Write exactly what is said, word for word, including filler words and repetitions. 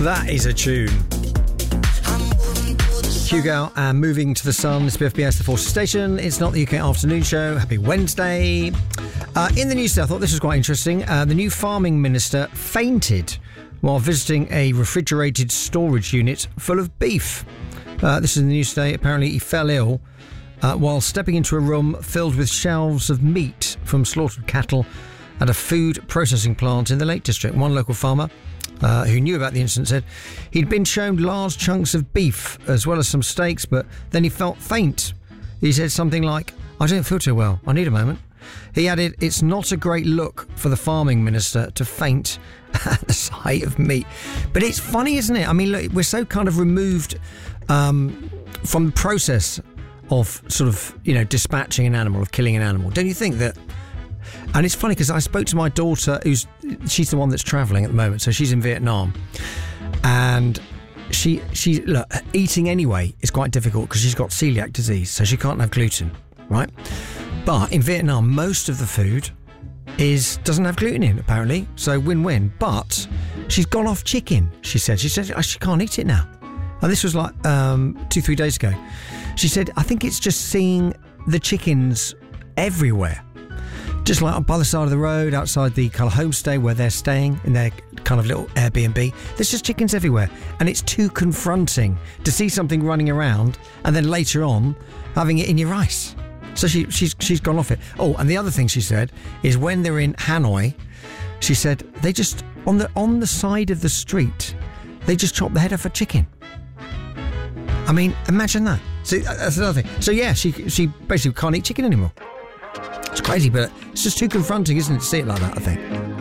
That is a tune. Hugo and Moving to the Sun. It's B F B S, the Forces Station. It's not the U K afternoon show. Happy Wednesday. Uh, in the news today, I thought this was quite interesting. Uh, the new farming minister fainted while visiting a refrigerated storage unit full of beef. Uh, this is in the news today. Apparently he fell ill uh, while stepping into a room filled with shelves of meat from slaughtered cattle at a food processing plant in the Lake District. One local farmer Uh, who knew about the incident said he'd been shown large chunks of beef as well as some steaks, but then he felt faint. He said something like, "I don't feel too well, I need a moment." He added, "It's not a great look for the farming minister to faint at the sight of meat." But it's funny, isn't it? I mean, look, we're so kind of removed um, from the process of sort of, you know, dispatching an animal, of killing an animal. Don't you think that? And it's funny because I spoke to my daughter, who's she's the one that's travelling at the moment, so she's in Vietnam, and she she look, eating anyway is quite difficult because she's got celiac disease, so she can't have gluten, right? But in Vietnam, most of the food is doesn't have gluten in, apparently, so win-win. But she's gone off chicken. She said she said she can't eat it now, and this was like um, two three days ago. She said, "I think it's just seeing the chickens everywhere." Just like by the side of the road, outside the kind of homestay where they're staying in their kind of little Airbnb, there's just chickens everywhere. And it's too confronting to see something running around and then later on having it in your rice. So she, she's she's gone off it. Oh, and the other thing she said is when they're in Hanoi, she said they just, on the on the side of the street, they just chop the head off a chicken. I mean, imagine that. So that's another thing. So yeah, she she basically can't eat chicken anymore. It's crazy, but it's just too confronting, isn't it, to see it like that, I think.